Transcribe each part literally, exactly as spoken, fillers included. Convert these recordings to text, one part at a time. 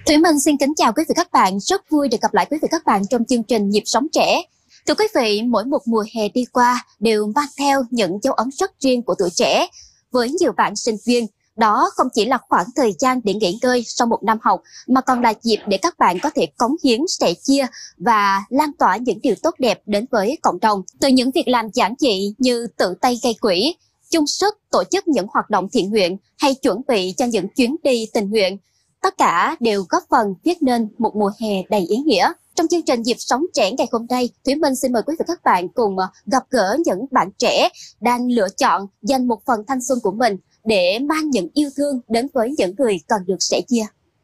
Thủy Minh xin kính chào quý vị các bạn, rất vui được gặp lại quý vị các bạn trong chương trình Nhịp Sống Trẻ. Thưa quý vị, mỗi một mùa hè đi qua đều mang theo những dấu ấn rất riêng của tuổi trẻ. Với nhiều bạn sinh viên, đó không chỉ là khoảng thời gian để nghỉ ngơi sau một năm học, mà còn là dịp để các bạn có thể cống hiến, sẻ chia và lan tỏa những điều tốt đẹp đến với cộng đồng. Từ những việc làm giản dị như tự tay gây quỹ, chung sức tổ chức những hoạt động thiện nguyện hay chuẩn bị cho những chuyến đi tình nguyện, tất cả đều góp phần viết nên một mùa hè đầy ý nghĩa. Trong chương trình Nhịp Sống Trẻ ngày hôm nay, Thủy Minh xin mời quý vị các bạn cùng gặp gỡ những bạn trẻ đang lựa chọn dành một phần thanh xuân của mình để mang những yêu thương đến với những người cần được sẻ chia.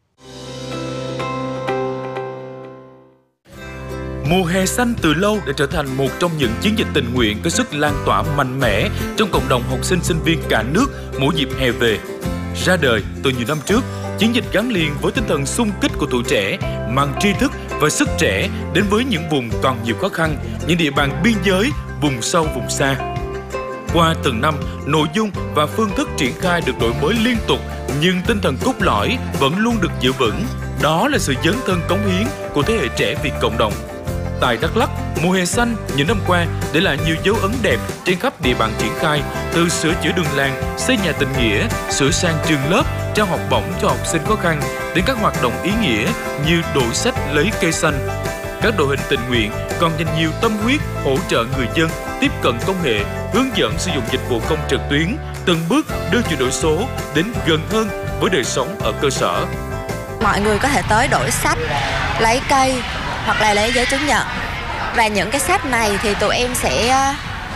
Mùa hè xanh từ lâu đã trở thành một trong những chiến dịch tình nguyện có sức lan tỏa mạnh mẽ trong cộng đồng học sinh sinh viên cả nước mỗi dịp hè về. Ra đời từ nhiều năm trước, chiến dịch gắn liền với tinh thần xung kích của tuổi trẻ, mang tri thức và sức trẻ đến với những vùng còn nhiều khó khăn, những địa bàn biên giới, vùng sâu, vùng xa. Qua từng năm, nội dung và phương thức triển khai được đổi mới liên tục, nhưng tinh thần cốt lõi vẫn luôn được giữ vững. Đó là sự dấn thân cống hiến của thế hệ trẻ vì cộng đồng. Tại Đắk Lắk, mùa hè xanh những năm qua để lại nhiều dấu ấn đẹp trên khắp địa bàn triển khai, từ sửa chữa đường làng, xây nhà tình nghĩa, sửa sang trường lớp, trao học bổng cho học sinh khó khăn, đến các hoạt động ý nghĩa như đổi sách lấy cây xanh. Các đội hình tình nguyện còn dành nhiều tâm huyết hỗ trợ người dân tiếp cận công nghệ, hướng dẫn sử dụng dịch vụ công trực tuyến, từng bước đưa chuyển đổi số đến gần hơn với đời sống ở cơ sở. Mọi người có thể tới đổi sách, lấy cây hoặc là lấy giấy chứng nhận. Và những cái sách này thì tụi em sẽ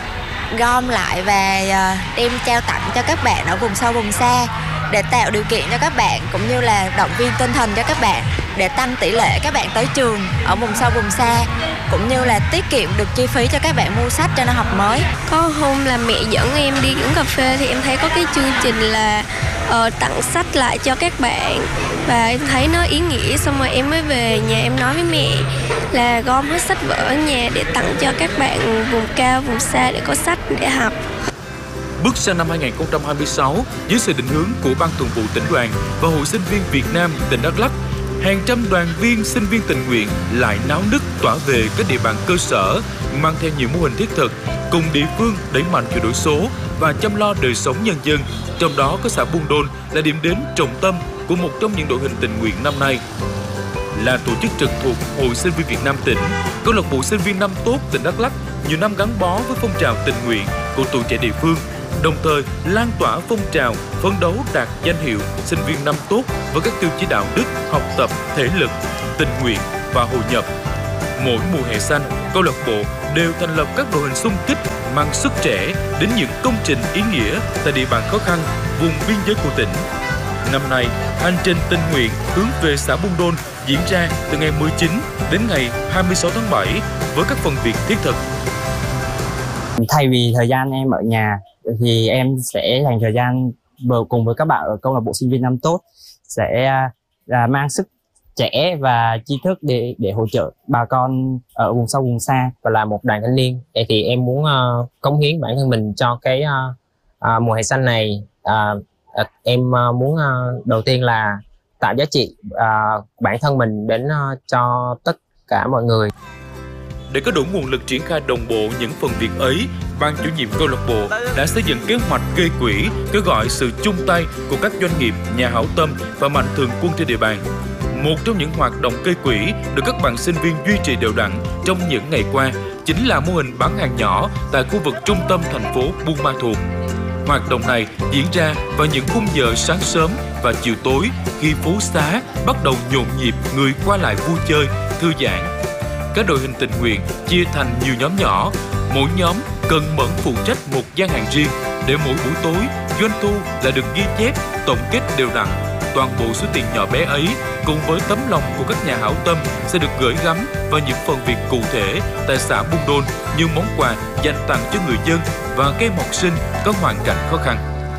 gom lại và đem trao tặng cho các bạn ở vùng sâu vùng xa để tạo điều kiện cho các bạn cũng như là động viên tinh thần cho các bạn để tăng tỷ lệ các bạn tới trường ở vùng sâu vùng xa, cũng như là tiết kiệm được chi phí cho các bạn mua sách cho năm học mới. Có hôm là mẹ dẫn em đi uống cà phê thì em thấy có cái chương trình là uh, tặng sách lại cho các bạn và em thấy nó ý nghĩa, xong rồi em mới về nhà em nói với mẹ là gom hết sách vở ở nhà để tặng cho các bạn vùng cao, vùng xa để có sách để học. Bước sang năm hai nghìn không trăm hai mươi sáu, dưới sự định hướng của Ban Thường vụ Tỉnh đoàn và Hội Sinh viên Việt Nam tỉnh Đắk Lắk, hàng trăm đoàn viên sinh viên tình nguyện lại náo nức tỏa về các địa bàn cơ sở, mang theo nhiều mô hình thiết thực, cùng địa phương đẩy mạnh chuyển đổi số và chăm lo đời sống nhân dân. Trong đó có xã Buôn Đôn là điểm đến trọng tâm của một trong những đội hình tình nguyện năm nay. Là tổ chức trực thuộc Hội Sinh viên Việt Nam tỉnh, câu lạc bộ sinh viên năm tốt tỉnh Đắk Lắk nhiều năm gắn bó với phong trào tình nguyện của tuổi trẻ địa phương, đồng thời lan tỏa phong trào phấn đấu đạt danh hiệu sinh viên năm tốt với các tiêu chí đạo đức, học tập, thể lực, tình nguyện và hội nhập. Mỗi mùa hè xanh, câu lạc bộ đều thành lập các đội hình xung kích mang sức trẻ đến những công trình ý nghĩa tại địa bàn khó khăn, vùng biên giới của tỉnh. Năm nay, hành trình tình nguyện hướng về xã Buôn Đôn diễn ra từ ngày mười chín đến ngày hai mươi sáu tháng bảy với các phần việc thiết thực. Thay vì thời gian em ở nhà thì em sẽ dành thời gian cùng với các bạn ở câu lạc bộ sinh viên năm tốt, sẽ là mang sức trẻ và tri thức để để hỗ trợ bà con ở vùng sâu vùng xa. Và là một đoàn thanh niên thì em muốn uh, cống hiến bản thân mình cho cái uh, uh, mùa hè xanh này. Uh, uh, em uh, muốn uh, đầu tiên là tạo giá trị uh, bản thân mình đến uh, cho tất cả mọi người. Để có đủ nguồn lực triển khai đồng bộ những phần việc ấy, Ban chủ nhiệm câu lạc bộ đã xây dựng kế hoạch gây quỹ, kêu gọi sự chung tay của các doanh nghiệp, nhà hảo tâm và mạnh thường quân trên địa bàn. Một trong những hoạt động gây quỹ được các bạn sinh viên duy trì đều đặn trong những ngày qua chính là mô hình bán hàng nhỏ tại khu vực trung tâm thành phố Buôn Ma Thuột. Hoạt động này diễn ra vào những khung giờ sáng sớm và chiều tối khi phố xá bắt đầu nhộn nhịp người qua lại vui chơi, thư giãn. Các đội hình tình nguyện chia thành nhiều nhóm nhỏ, mỗi nhóm cần mẫn phụ trách một gian hàng riêng để mỗi buổi tối doanh thu là được ghi chép, tổng kết đều đặn. Toàn bộ số tiền nhỏ bé ấy cùng với tấm lòng của các nhà hảo tâm sẽ được gửi gắm vào những phần việc cụ thể tại xã Buôn Đôn như món quà dành tặng cho người dân và các em học sinh có hoàn cảnh khó khăn.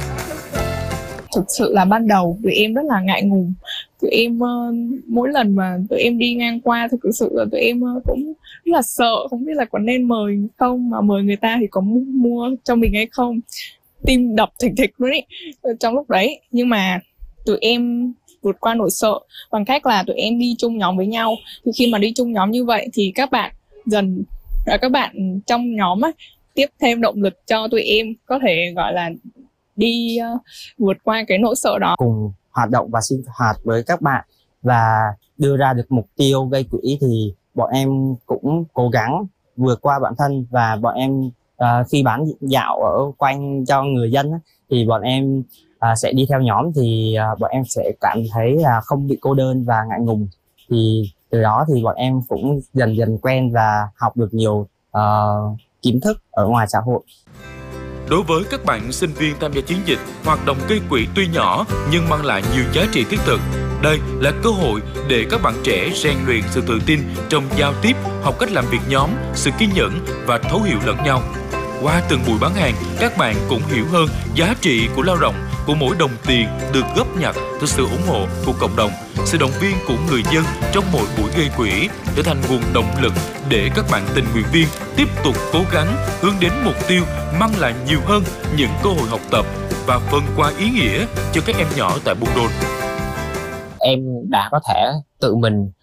Thực sự là ban đầu tụi em rất là ngại ngùng. Tụi em uh, mỗi lần mà tụi em đi ngang qua thì thực sự là tụi em uh, cũng rất là sợ, không biết là có nên mời không, mà mời người ta thì có mua cho mình hay không. Tim đập thình thịch luôn ấy trong lúc đấy. Nhưng mà tụi em vượt qua nỗi sợ bằng cách là tụi em đi chung nhóm với nhau. Thì khi mà đi chung nhóm như vậy thì các bạn dần các bạn trong nhóm ấy, tiếp thêm động lực cho tụi em có thể gọi là đi uh, vượt qua cái nỗi sợ đó. Cùng hoạt động và sinh hoạt với các bạn và đưa ra được mục tiêu gây quỹ thì bọn em cũng cố gắng vượt qua bản thân, và bọn em uh, khi bán dạo ở quanh cho người dân thì bọn em uh, sẽ đi theo nhóm, thì uh, bọn em sẽ cảm thấy uh, không bị cô đơn và ngại ngùng. Thì từ đó thì bọn em cũng dần dần quen và học được nhiều uh, kiến thức ở ngoài xã hội. Đối với các bạn sinh viên tham gia chiến dịch, hoạt động gây quỹ tuy nhỏ nhưng mang lại nhiều giá trị thiết thực. Đây là cơ hội để các bạn trẻ rèn luyện sự tự tin trong giao tiếp, học cách làm việc nhóm, sự kiên nhẫn và thấu hiểu lẫn nhau. Qua từng buổi bán hàng, các bạn cũng hiểu hơn giá trị của lao động, của mỗi đồng tiền được góp nhặt từ sự ủng hộ của cộng đồng, sự động viên của người dân trong mỗi buổi gây quỹ trở thành nguồn động lực để các bạn tình nguyện viên tiếp tục cố gắng hướng đến mục tiêu mang lại nhiều hơn những cơ hội học tập và phần quà ý nghĩa cho các em nhỏ tại Buôn Đôn. Em đã có thể tự mình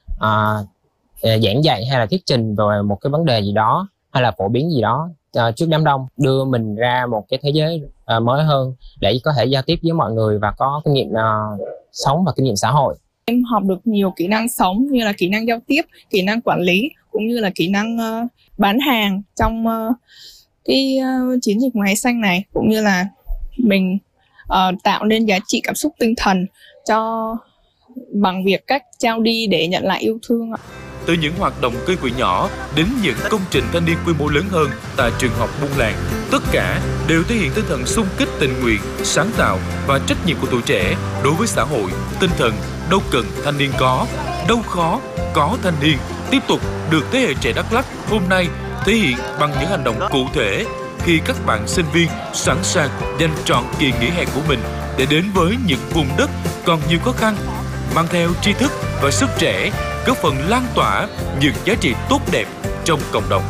uh, giảng dạy hay là thuyết trình về một cái vấn đề gì đó hay là phổ biến gì đó uh, trước đám đông, đưa mình ra một cái thế giới uh, mới hơn để có thể giao tiếp với mọi người và có kinh nghiệm uh, sống và kinh nghiệm xã hội. Em học được nhiều kỹ năng sống như là kỹ năng giao tiếp, kỹ năng quản lý cũng như là kỹ năng uh, bán hàng trong uh, cái uh, chiến dịch mùa hè xanh này, cũng như là mình uh, tạo nên giá trị cảm xúc tinh thần cho bằng việc cách trao đi để nhận lại yêu thương. Từ những hoạt động gây quỹ nhỏ đến những công trình thanh niên quy mô lớn hơn tại trường học Buôn Làng, tất cả đều thể hiện tinh thần xung kích tình nguyện, sáng tạo và trách nhiệm của tuổi trẻ đối với xã hội. Tinh thần đâu cần thanh niên có, đâu khó có thanh niên tiếp tục được thế hệ trẻ Đắk Lắk hôm nay thể hiện bằng những hành động cụ thể khi các bạn sinh viên sẵn sàng dành trọn kỳ nghỉ hè của mình để đến với những vùng đất còn nhiều khó khăn, mang theo tri thức và sức trẻ, góp phần lan tỏa những giá trị tốt đẹp trong cộng đồng.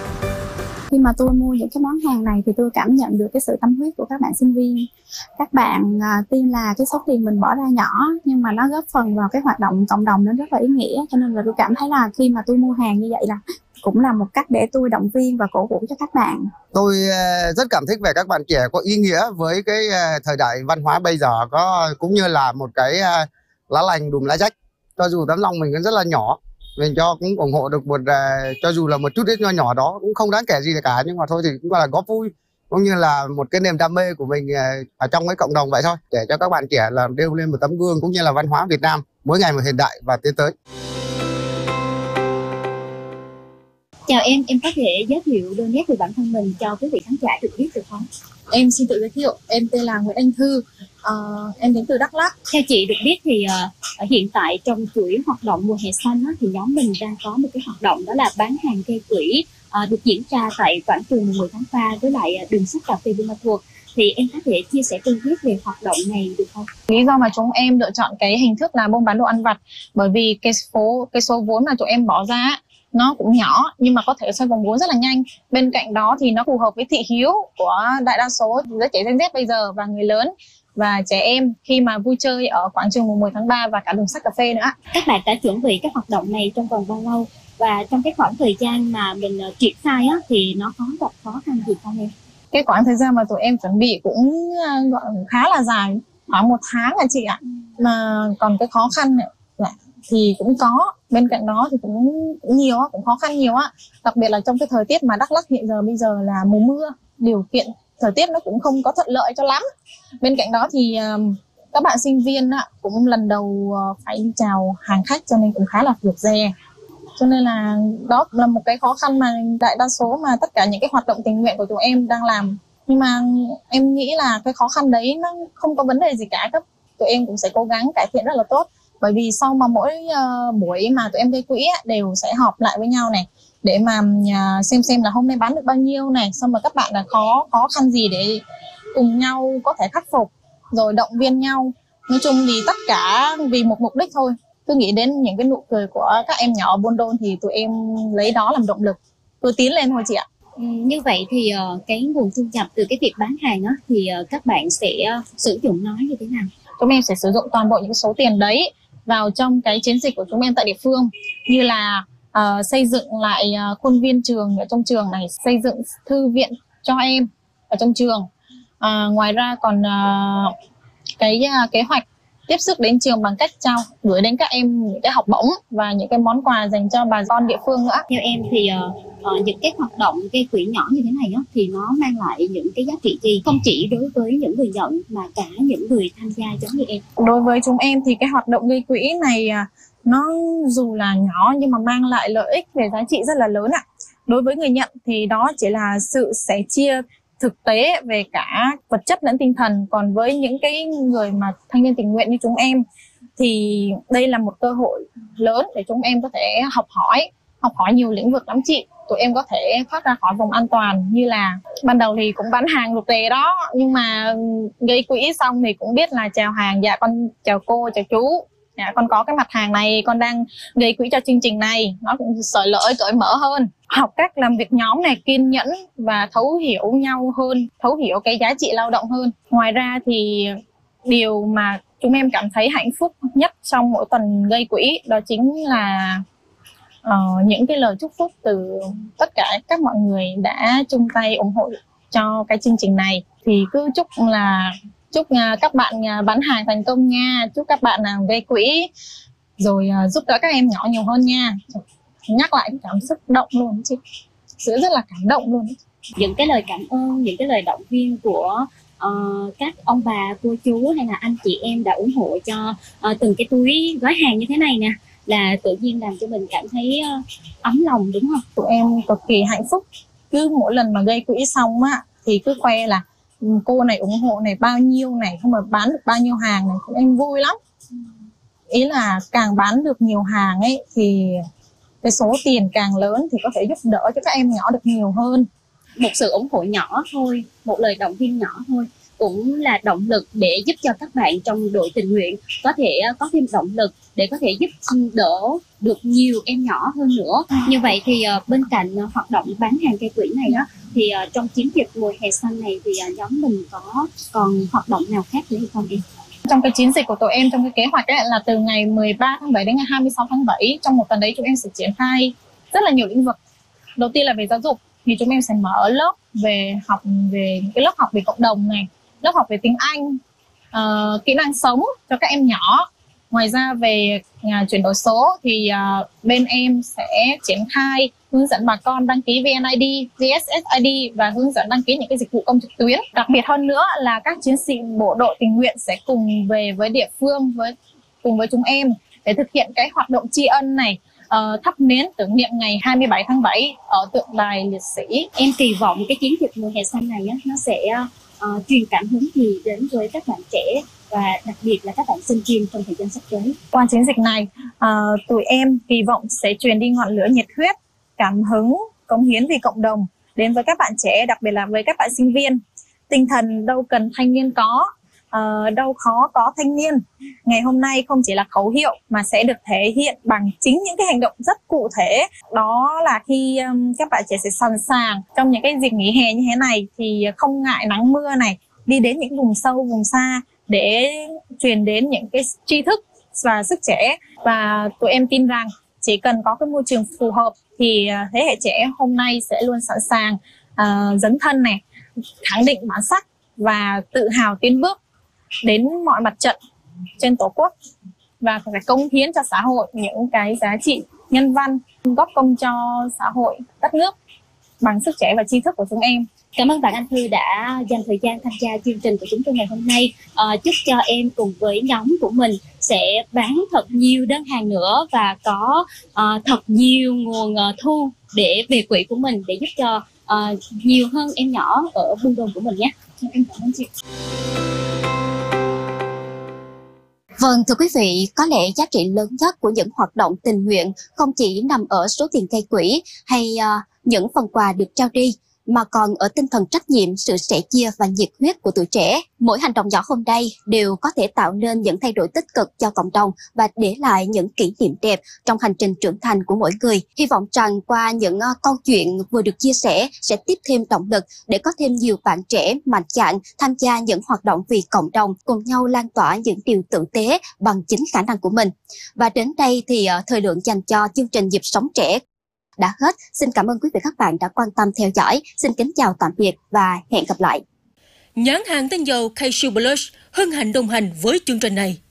Khi mà tôi mua những cái món hàng này thì tôi cảm nhận được cái sự tâm huyết của các bạn sinh viên. Các bạn à, tin là cái số tiền mình bỏ ra nhỏ nhưng mà nó góp phần vào cái hoạt động cộng đồng nó rất là ý nghĩa. Cho nên là tôi cảm thấy là khi mà tôi mua hàng như vậy là cũng là một cách để tôi động viên và cổ vũ cho các bạn. Tôi rất cảm thích về các bạn trẻ có ý nghĩa với cái thời đại văn hóa bây giờ, có cũng như là một cái lá lành đùm lá rách. Cho dù tấm lòng mình rất là nhỏ, mình cho cũng ủng hộ được một cho dù là một chút ít nho nhỏ đó cũng không đáng kể gì cả, nhưng mà thôi thì cũng gọi là góp vui cũng như là một cái niềm đam mê của mình ở trong cái cộng đồng vậy thôi, để cho các bạn trẻ là nêu lên một tấm gương cũng như là văn hóa Việt Nam mỗi ngày một hiện đại và tiến tới. Chào em, em có thể giới thiệu đôi nét về bản thân mình cho quý vị khán giả được biết được không? Em xin tự giới thiệu, em tên là Nguyễn Anh Thư, uh, em đến từ Đắk Lắk. Theo chị được biết thì uh, hiện tại trong chuỗi hoạt động mùa hè xanh á, thì nhóm mình đang có một cái hoạt động đó là bán hàng gây quỹ uh, được diễn ra tại quảng trường mùng mười tháng ba với lại đường sách cà phê Buôn Ma Thuột. Thì em có thể chia sẻ chi tiết về hoạt động này được không? Lý do mà chúng em lựa chọn cái hình thức là buôn bán đồ ăn vặt bởi vì cái số cái số vốn mà tụi em bỏ ra nó cũng nhỏ nhưng mà có thể xoay vòng vốn rất là nhanh. Bên cạnh đó thì nó phù hợp với thị hiếu của đại đa số giới trẻ Gen Z bây giờ và người lớn và trẻ em khi mà vui chơi ở quảng trường mùng mười tháng ba và cả đường sách cà phê nữa. Các bạn đã chuẩn bị các hoạt động này trong vòng bao lâu? Và trong cái khoảng thời gian mà mình triển khai á, thì nó có gặp khó khăn gì không em? Cái khoảng thời gian mà tụi em chuẩn bị cũng gọi khá là dài, khoảng một tháng là chị ạ. Mà còn cái khó khăn này thì cũng có, bên cạnh đó thì cũng, cũng nhiều á, cũng khó khăn nhiều á, đặc biệt là trong cái thời tiết mà Đắk Lắk hiện giờ bây giờ là mùa mưa, điều kiện thời tiết nó cũng không có thuận lợi cho lắm. Bên cạnh đó thì uh, các bạn sinh viên á, cũng lần đầu uh, phải đi chào hàng khách cho nên cũng khá là rụt rè, cho nên là đó là một cái khó khăn mà đại đa số mà tất cả những cái hoạt động tình nguyện của tụi em đang làm. Nhưng mà em nghĩ là cái khó khăn đấy nó không có vấn đề gì cả, các tụi em cũng sẽ cố gắng cải thiện rất là tốt. Bởi vì sau mà mỗi uh, buổi mà tụi em gây quỹ á, đều sẽ họp lại với nhau này để mà uh, xem xem là hôm nay bán được bao nhiêu này, xong rồi các bạn là khó khó khăn gì để cùng nhau có thể khắc phục, rồi động viên nhau. Nói chung thì tất cả vì một mục đích thôi. Tôi nghĩ đến những cái nụ cười của các em nhỏ ở Buôn Đôn thì tụi em lấy đó làm động lực, tôi tiến lên thôi chị ạ. Ừ, như vậy thì uh, cái nguồn thu nhập từ cái việc bán hàng á, thì uh, các bạn sẽ uh, sử dụng nó như thế nào? chúng em sẽ sử dụng toàn bộ những số tiền đấy vào trong cái chiến dịch của chúng em tại địa phương, như là uh, xây dựng lại uh, khuôn viên trường ở trong trường này, xây dựng thư viện cho em ở trong trường. Uh, ngoài ra còn uh, cái uh, kế hoạch tiếp sức đến trường bằng cách trao gửi đến các em những cái học bổng và những cái món quà dành cho bà con địa phương nữa. Theo em thì uh, uh, những cái hoạt động gây quỹ nhỏ như thế này á, thì nó mang lại những cái giá trị gì, không chỉ đối với những người nhận mà cả những người tham gia giống như em? Đối với chúng em thì cái hoạt động gây quỹ này nó dù là nhỏ nhưng mà mang lại lợi ích về giá trị rất là lớn ạ. Đối với người nhận thì đó chỉ là sự sẻ chia thực tế về cả vật chất lẫn tinh thần. Còn với những cái người mà thanh niên tình nguyện như chúng em thì đây là một cơ hội lớn để chúng em có thể học hỏi, học hỏi nhiều lĩnh vực lắm chị. Tụi em có thể thoát ra khỏi vòng an toàn, như là ban đầu thì cũng bán hàng rụt rè đó, nhưng mà gây quỹ xong thì cũng biết là chào hàng, dạ con chào cô, chào chú, dạ con có cái mặt hàng này, con đang gây quỹ cho chương trình này, nó cũng sởi lởi, cởi mở hơn. Học cách làm việc nhóm này, kiên nhẫn và thấu hiểu nhau hơn, thấu hiểu cái giá trị lao động hơn. Ngoài ra thì điều mà chúng em cảm thấy hạnh phúc nhất trong mỗi tuần gây quỹ đó chính là uh, những cái lời chúc phúc từ tất cả các mọi người đã chung tay ủng hộ cho cái chương trình này. Thì cứ chúc là chúc các bạn bán hàng thành công nha, chúc các bạn gây quỹ rồi giúp đỡ các em nhỏ nhiều hơn nha. Nhắc lại cảm xúc động luôn chị, sự rất là cảm động luôn. Những cái lời cảm ơn, những cái lời động viên của uh, các ông bà, cô chú hay là anh chị em đã ủng hộ cho uh, từng cái túi gói hàng như thế này nè, là tự nhiên làm cho mình cảm thấy uh, ấm lòng, đúng không? Tụi em cực kỳ hạnh phúc. Cứ mỗi lần mà gây quỹ xong á thì cứ khoe là cô này ủng hộ này bao nhiêu này, không mà bán được bao nhiêu hàng này, tụi em vui lắm. Ý là càng bán được nhiều hàng ấy thì cái số tiền càng lớn thì có thể giúp đỡ cho các em nhỏ được nhiều hơn. Một sự ủng hộ nhỏ thôi, một lời động viên nhỏ thôi cũng là động lực để giúp cho các bạn trong đội tình nguyện có thể có thêm động lực để có thể giúp đỡ được nhiều em nhỏ hơn nữa. Như vậy thì bên cạnh hoạt động bán hàng gây quỹ này đó, thì trong chiến dịch mùa hè xanh này thì nhóm mình có còn hoạt động nào khác nữa hay không em? Trong cái chiến dịch của tụi em, trong cái kế hoạch ấy, là từ ngày mười ba tháng bảy đến ngày hai mươi sáu tháng bảy, trong một tuần đấy chúng em sẽ triển khai rất là nhiều lĩnh vực. Đầu tiên là về giáo dục thì chúng em sẽ mở lớp về học về những cái lớp học về cộng đồng này, lớp học về tiếng Anh, uh, kỹ năng sống cho các em nhỏ. Ngoài ra về uh, chuyển đổi số thì uh, bên em sẽ triển khai hướng dẫn bà con đăng ký vê en i đê, vê ét ét i đê và hướng dẫn đăng ký những cái dịch vụ công trực tuyến. Đặc biệt hơn nữa là các chiến sĩ bộ đội tình nguyện sẽ cùng về với địa phương, với cùng với chúng em để thực hiện cái hoạt động tri ân này, uh, thắp nến tưởng niệm ngày hai mươi bảy tháng bảy ở tượng đài liệt sĩ. Em kỳ vọng cái chiến dịch mùa hè xanh này á, nó sẽ uh, truyền cảm hứng gì đến với các bạn trẻ và đặc biệt là các bạn sinh viên trong thời gian sắp tới? Qua chiến dịch này, uh, tụi em kỳ vọng sẽ truyền đi ngọn lửa nhiệt huyết, cảm hứng, cống hiến vì cộng đồng đến với các bạn trẻ, đặc biệt là với các bạn sinh viên. Tinh thần đâu cần thanh niên có, uh, đâu khó có thanh niên. Ngày hôm nay không chỉ là khẩu hiệu mà sẽ được thể hiện bằng chính những cái hành động rất cụ thể. Đó là khi um, các bạn trẻ sẽ sẵn sàng trong những cái dịp nghỉ hè như thế này thì không ngại nắng mưa này, đi đến những vùng sâu, vùng xa để truyền đến những cái tri thức và sức trẻ. Và tụi em tin rằng chỉ cần có cái môi trường phù hợp thì thế hệ trẻ hôm nay sẽ luôn sẵn sàng uh, dấn thân này, khẳng định bản sắc và tự hào tiến bước đến mọi mặt trận trên Tổ quốc và phải cống hiến cho xã hội những cái giá trị nhân văn, góp công cho xã hội, đất nước bằng sức trẻ và tri thức của chúng em. Cảm ơn bạn Anh Thư đã dành thời gian tham gia chương trình của chúng tôi ngày hôm nay. À, chúc cho em cùng với nhóm của mình sẽ bán thật nhiều đơn hàng nữa và có uh, thật nhiều nguồn uh, thu để về quỹ của mình để giúp cho uh, nhiều hơn em nhỏ ở Buôn Đôn của mình nhé. Em cảm ơn chị. Vâng, thưa quý vị, có lẽ giá trị lớn nhất của những hoạt động tình nguyện không chỉ nằm ở số tiền gây quỹ hay uh, những phần quà được trao đi, mà còn ở tinh thần trách nhiệm, sự sẻ chia và nhiệt huyết của tuổi trẻ. Mỗi hành động nhỏ hôm nay đều có thể tạo nên những thay đổi tích cực cho cộng đồng và để lại những kỷ niệm đẹp trong hành trình trưởng thành của mỗi người. Hy vọng rằng qua những uh, câu chuyện vừa được chia sẻ sẽ tiếp thêm động lực để có thêm nhiều bạn trẻ mạnh dạn tham gia những hoạt động vì cộng đồng, cùng nhau lan tỏa những điều tử tế bằng chính khả năng của mình. Và đến đây thì uh, thời lượng dành cho chương trình Nhịp Sống Trẻ đã hết. Xin cảm ơn quý vị các bạn đã quan tâm theo dõi. Xin kính chào tạm biệt và hẹn gặp lại. Nhãn hàng tinh dầu Cashew Blush hân hạnh đồng hành với chương trình này.